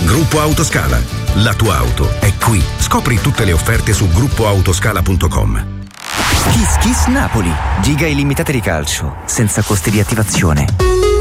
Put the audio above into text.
Gruppo Autoscala. La tua auto è qui. Scopri tutte le offerte su gruppoautoscala.com. Kiss Kiss Napoli. Giga illimitate di calcio, senza costi di attivazione.